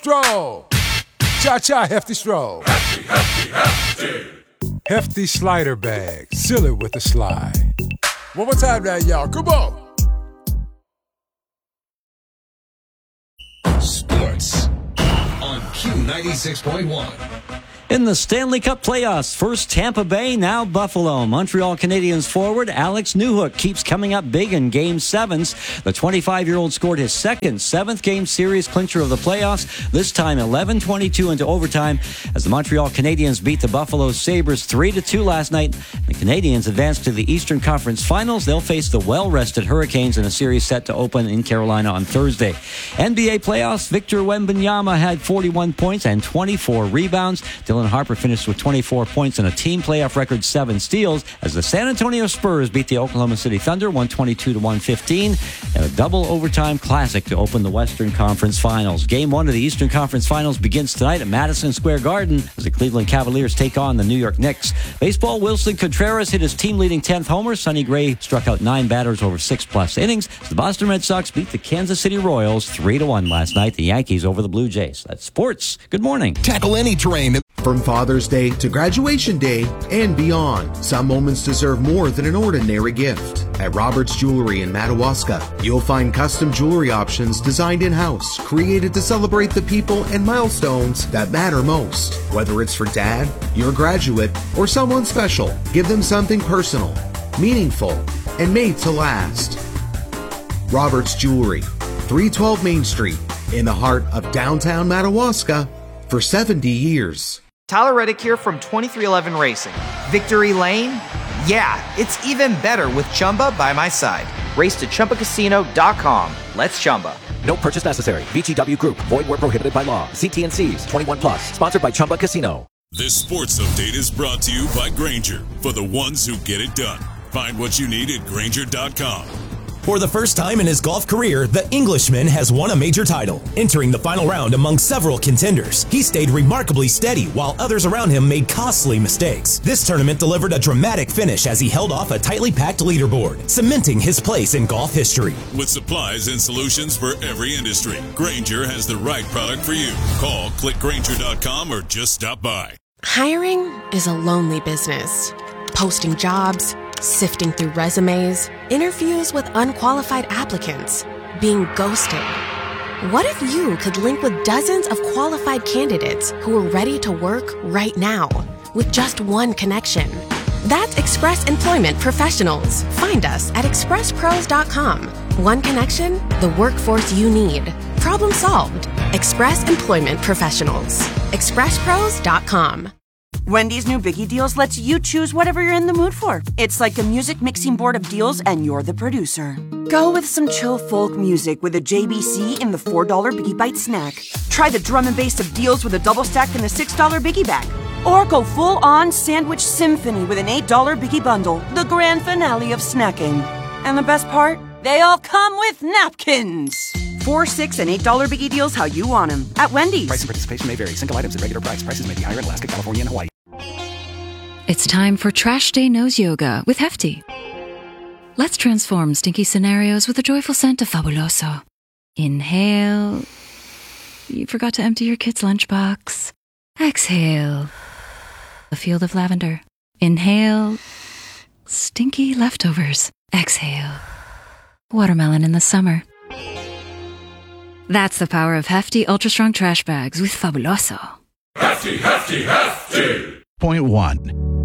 stroll. Cha-cha, hefty stroll. Hefty, hefty, hefty. Hefty slider bag. Seal it with a slide. One more time now, y'all. Come on. Sports on Q96.1. In the Stanley Cup playoffs, first Tampa Bay, now Buffalo. Montreal Canadiens forward Alex Newhook keeps coming up big in Game 7s. The 25-year-old scored his second seventh-game series clincher of the playoffs, this time 11-22 into overtime as the Montreal Canadiens beat the Buffalo Sabres 3-2 last night. The Canadiens advance to the Eastern Conference Finals. They'll face the well-rested Hurricanes in a series set to open in Carolina on Thursday. NBA playoffs, Victor Wembanyama had 41 points and 24 rebounds. Dylan Harper finished with 24 points and a team playoff record 7 steals as the San Antonio Spurs beat the Oklahoma City Thunder 122-115 in a double overtime classic to open the Western Conference Finals. Game 1 of the Eastern Conference Finals begins tonight at Madison Square Garden as the Cleveland Cavaliers take on the New York Knicks. Baseball, Wilson Contreras hit his team-leading 10th homer. Sonny Gray struck out 9 batters over 6+ innings. The Boston Red Sox beat the Kansas City Royals 3-1 last night. The Yankees over the Blue Jays. That's sports. Good morning. Tackle any terrain. From Father's Day to graduation day and beyond, some moments deserve more than an ordinary gift. At Roberts Jewelry in Madawaska, you'll find custom jewelry options designed in-house, created to celebrate the people and milestones that matter most. Whether it's for dad, your graduate, or someone special, give them something personal, meaningful, and made to last. Roberts Jewelry, 312 Main Street, in the heart of downtown Madawaska, for 70 years. Tyler Reddick here from 2311 Racing. Victory Lane? Yeah, it's even better with Chumba by my side. Race to ChumbaCasino.com. Let's Chumba. No purchase necessary. VGW Group. Void where prohibited by law. See T&Cs. 21 plus. Sponsored by Chumba Casino. This sports update is brought to you by Grainger, for the ones who get it done. Find what you need at Grainger.com. For the first time in his golf career, the Englishman has won a major title. Entering the final round among several contenders, he stayed remarkably steady while others around him made costly mistakes. This tournament delivered a dramatic finish as he held off a tightly packed leaderboard, cementing his place in golf history. With supplies and solutions for every industry, Grainger has the right product for you. Call, click Grainger.com, or just stop by. Hiring is a lonely business. Posting jobs, sifting through resumes, interviews with unqualified applicants, being ghosted. What if you could link with dozens of qualified candidates who are ready to work right now with just one connection? That's Express Employment Professionals. Find us at expresspros.com. One connection, the workforce you need. Problem solved. Express Employment Professionals. expresspros.com. Wendy's new Biggie Deals lets you choose whatever you're in the mood for. It's like a music mixing board of deals, and you're the producer. Go with some chill folk music with a JBC in the $4 Biggie Bite snack. Try the drum and bass of deals with a double stack in the $6 Biggie Bag. Or go full-on sandwich symphony with an $8 Biggie Bundle, the grand finale of snacking. And the best part? They all come with napkins. $4, $6, and $8 Biggie Deals how you want them at Wendy's. Price and participation may vary. Single items at regular price. Prices may be higher in Alaska, California, and Hawaii. It's time for Trash Day Nose Yoga with Hefty. Let's transform stinky scenarios with the joyful scent of Fabuloso. Inhale. You forgot to empty your kid's lunchbox. Exhale. A field of lavender. Inhale. Stinky leftovers. Exhale. Watermelon in the summer. That's the power of Hefty Ultra Strong Trash Bags with Fabuloso. Hefty, hefty, hefty! Point 1.